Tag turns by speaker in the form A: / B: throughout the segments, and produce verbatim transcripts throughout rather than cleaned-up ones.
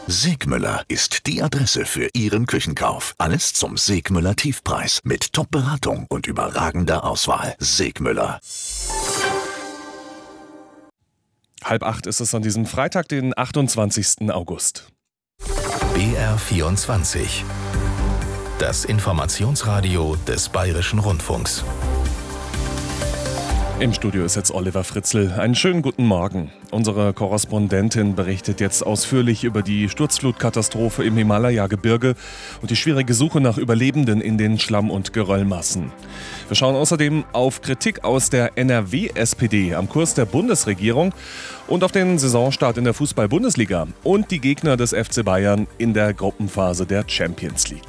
A: Segmüller ist die Adresse für Ihren Küchenkauf. Alles zum Segmüller Tiefpreis mit Top-Beratung und überragender Auswahl. Segmüller.
B: Halb acht ist es an diesem Freitag, den achtundzwanzigsten August.
A: B R vierundzwanzig. Das Informationsradio des Bayerischen Rundfunks.
B: Im Studio ist jetzt Oliver Fritzl. Einen schönen guten Morgen. Unsere Korrespondentin berichtet jetzt ausführlich über die Sturzflutkatastrophe im Himalaya-Gebirge und die schwierige Suche nach Überlebenden in den Schlamm- und Geröllmassen. Wir schauen außerdem auf Kritik aus der N R W-S P D am Kurs der Bundesregierung und auf den Saisonstart in der Fußball-Bundesliga und die Gegner des F C Bayern in der Gruppenphase der Champions League.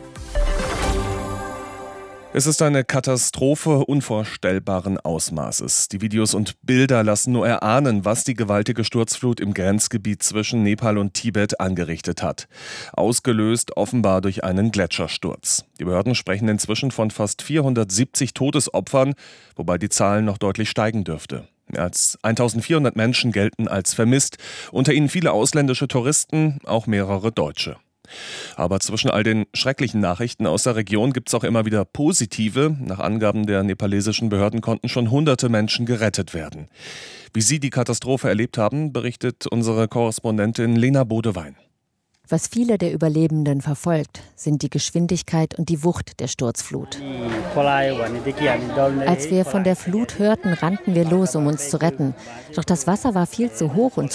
B: Es ist eine Katastrophe unvorstellbaren Ausmaßes. Die Videos und Bilder lassen nur erahnen, was die gewaltige Sturzflut im Grenzgebiet zwischen Nepal und Tibet angerichtet hat. Ausgelöst offenbar durch einen Gletschersturz. Die Behörden sprechen inzwischen von fast vierhundertsiebzig Todesopfern, wobei die Zahl noch deutlich steigen dürfte. Mehr als eintausendvierhundert Menschen gelten als vermisst, unter ihnen viele ausländische Touristen, auch mehrere Deutsche. Aber zwischen all den schrecklichen Nachrichten aus der Region gibt es auch immer wieder positive. Nach Angaben der nepalesischen Behörden konnten schon hunderte Menschen gerettet werden. Wie sie die Katastrophe erlebt haben, berichtet unsere Korrespondentin Lena Bodewein.
C: Was viele der Überlebenden verfolgt, sind die Geschwindigkeit und die Wucht der Sturzflut. Als wir von der Flut hörten, rannten wir los, um uns zu retten. Doch das Wasser war viel zu hoch und